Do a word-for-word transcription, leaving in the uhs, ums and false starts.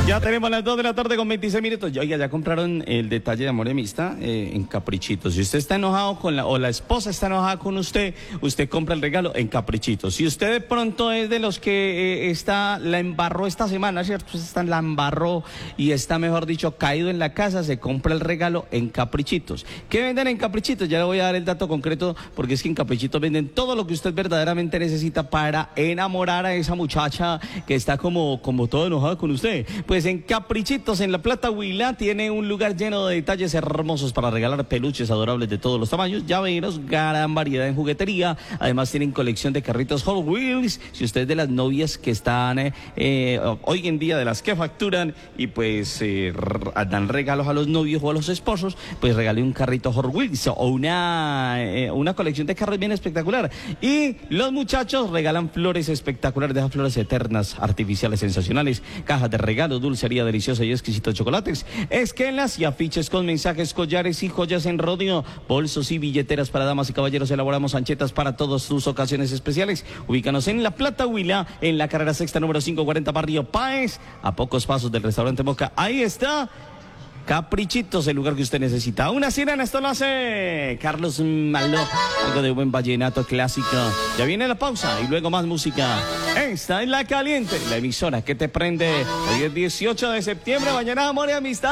Ya tenemos las dos de la tarde con veintiséis minutos. Oiga, ya compraron el detalle de amor y amistad eh, en Caprichitos. Si usted está enojado con la, o la esposa está enojada con usted, usted compra el regalo en Caprichitos. Si usted de pronto es de los que eh, está, la embarró esta semana, ¿cierto? Pues está, la embarró y está, mejor dicho, caído en la casa, se compra el regalo en Caprichitos. ¿Qué venden en Caprichitos? Ya le voy a dar el dato concreto, porque es que en Caprichitos venden todo lo que usted verdaderamente necesita para enamorar a esa muchacha que está como, como todo enojada con usted. Pues en Caprichitos, en La Plata, Huila, tiene un lugar lleno de detalles hermosos para regalar peluches adorables de todos los tamaños, llaveros, gran variedad en juguetería. Además tienen colección de carritos Hot Wheels. Si usted es de las novias que están eh, eh, hoy en día, de las que facturan y pues eh, dan regalos a los novios o a los esposos, pues regale un carrito Hot Wheels o una, eh, una colección de carros bien espectacular. Y los muchachos regalan flores espectaculares, de esas flores eternas, artificiales, sensacionales, cajas de regalos, dulcería deliciosa y exquisitos chocolates, esquelas y afiches con mensajes, collares y joyas en rodeo, bolsos y billeteras para damas y caballeros. Elaboramos anchetas para todas sus ocasiones especiales. Ubícanos en La Plata, Huila, en la carrera sexta número quinientos cuarenta, barrio Páez, a pocos pasos del restaurante Moca. Ahí está Caprichitos, el lugar que usted necesita. Una sirena, esto lo hace Carlos Maló, algo de buen vallenato clásico. Ya viene la pausa y luego más música. Esta es La Caliente, la emisora que te prende. Hoy es dieciocho de septiembre, mañana amor y amistad.